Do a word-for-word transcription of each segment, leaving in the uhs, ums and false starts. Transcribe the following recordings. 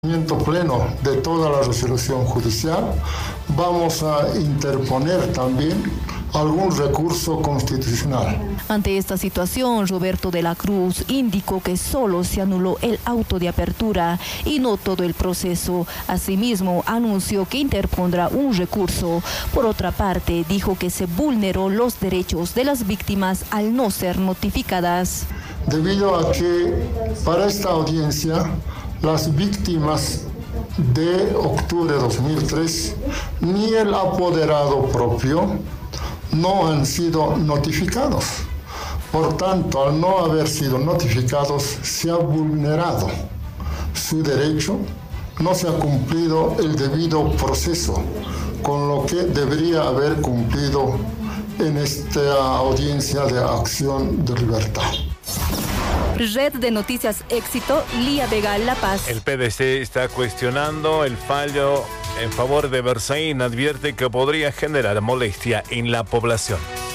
Pleno de toda la resolución judicial, vamos a interponer también algún recurso constitucional. Ante esta situación, Roberto de la Cruz indicó que solo se anuló el auto de apertura y no todo el proceso. Asimismo, anunció que interpondrá un recurso. Por otra parte, dijo que se vulneró los derechos de las víctimas al no ser notificadas. Debido a que para esta audiencia, las víctimas de octubre de dos mil tres, ni el apoderado propio no han sido notificados. Por tanto, al no haber sido notificados, se ha vulnerado su derecho, no se ha cumplido el debido proceso, con lo que debería haber cumplido en esta audiencia de acción de libertad. Red de Noticias Éxito, Lía Vega, La Paz. El P D C está cuestionando el fallo en favor de Berzaín. Advierte que podría generar molestia en la población.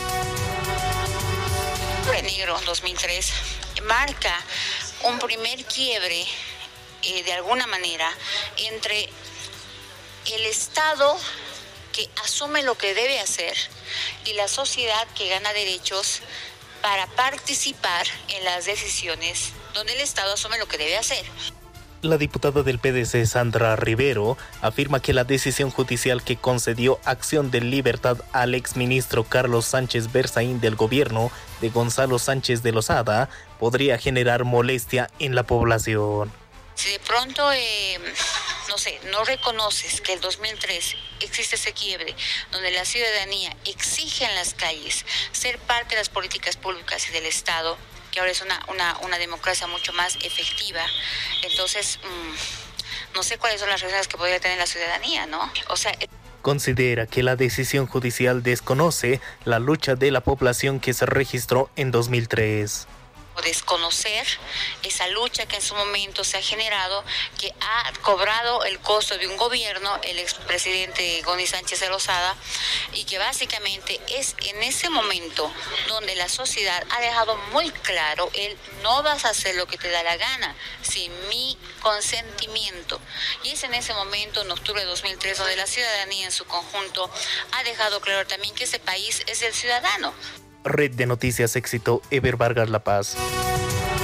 Negro dos mil tres marca un primer quiebre, eh, de alguna manera, entre el Estado que asume lo que debe hacer y la sociedad que gana derechos para participar en las decisiones donde el Estado asume lo que debe hacer. La diputada del P D C, Sandra Rivero, afirma que la decisión judicial que concedió acción de libertad al exministro Carlos Sánchez Berzaín del gobierno de Gonzalo Sánchez de Lozada podría generar molestia en la población. Si de pronto, eh, no sé, no reconoces que el dos mil tres existe ese quiebre donde la ciudadanía exige en las calles ser parte de las políticas públicas y del Estado, que ahora es una, una, una democracia mucho más efectiva, entonces mmm, no sé cuáles son las reacciones que podría tener la ciudadanía, ¿no? O sea... Considera que la decisión judicial desconoce la lucha de la población que se registró en dos mil tres. Desconocer esa lucha que en su momento se ha generado, que ha cobrado el costo de un gobierno, el expresidente Goni Sánchez de Lozada, y que básicamente es en ese momento donde la sociedad ha dejado muy claro el no vas a hacer lo que te da la gana sin mi consentimiento. Y es en ese momento, en octubre de dos mil tres, donde la ciudadanía en su conjunto ha dejado claro también que ese país es del ciudadano. Red de Noticias Éxito, Eber Vargas, La Paz.